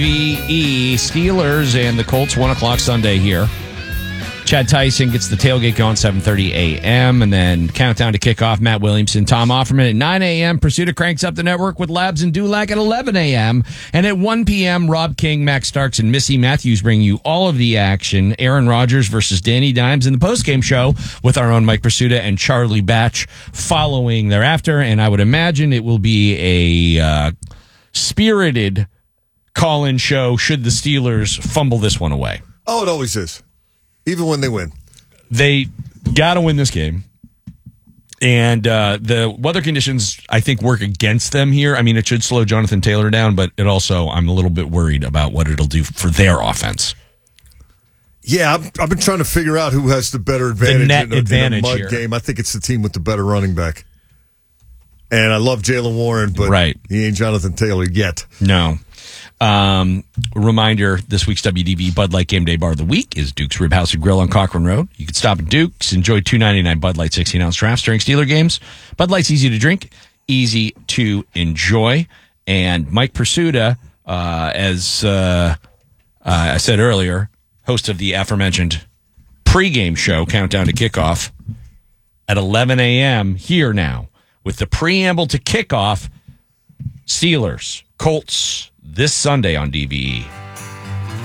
VE Steelers and the Colts, 1 o'clock Sunday here. Chad Tyson gets the tailgate going 7:30 a.m. and then countdown to kickoff. Matt Williamson, Tom Offerman at 9 a.m. Pursuit Cranks Up the Network with Labs and Dulac at 11 a.m. And at 1 p.m., Rob King, Max Starks, and Missy Matthews bring you all of the action. Aaron Rodgers versus Danny Dimes in the postgame show with our own Mike Pursuta and Charlie Batch following thereafter. And I would imagine it will be a spirited call-in show should the Steelers fumble this one away. Oh, it always is. Even when they win. They got to win this game. And the weather conditions, I think, work against them here. I mean, it should slow Jonathan Taylor down, but it also, I'm a little bit worried about what it'll do for their offense. Yeah, I've been trying to figure out who has the better advantage, the net advantage in a mud here. game. I think it's the team with the better running back. And I love Jaylen Warren, but he ain't Jonathan Taylor yet. No. Reminder, this week's WDB Bud Light Game Day Bar of the Week is Duke's Rib House and Grill on Cochrane Road. You can stop at Duke's, enjoy $2.99 Bud Light 16-ounce drafts during Steeler games. Bud Light's easy to drink, easy to enjoy. And Mike Pursuta, as I said earlier, host of the aforementioned pregame show, Countdown to Kickoff, at 11 a.m. here now with the preamble to kickoff, Steelers, Colts, this Sunday on DVE.